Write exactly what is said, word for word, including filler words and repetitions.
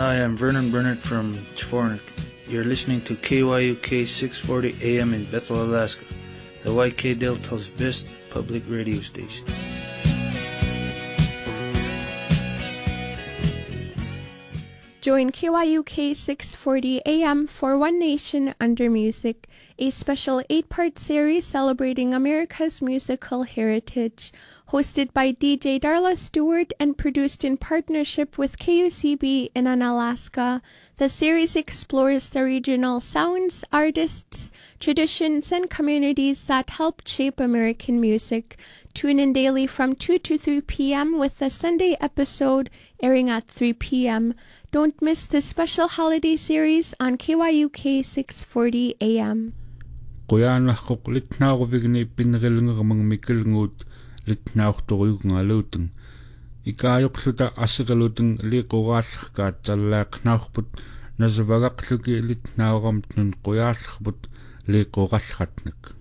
Hi, I'm Vernon Burnett from Chfornik. You're listening to K Y U K six forty A M in Bethel, Alaska, the Y K Delta's best public radio station. Join K Y U K six forty A M for One Nation Under Music, a special eight-part series celebrating America's musical heritage. Hosted by D J Darla Stewart and produced in partnership with K U C B in Unalaska, the series explores the regional sounds, artists, traditions, and communities that helped shape American music. Tune in daily from two to three p.m. with the Sunday episode airing at three p.m. Don't miss this special holiday series on K Y U K six forty A M. Qoyaanarquq litnaaruvikni pinnerilungeramang mikkelnguut litnaartoriugngaluuteng ikaajoqluta assiqaluteng liqoraallerkaat tallaaqnaarput nasavagaqluki litnaaramtnun qoyaallerput liqorallratnek.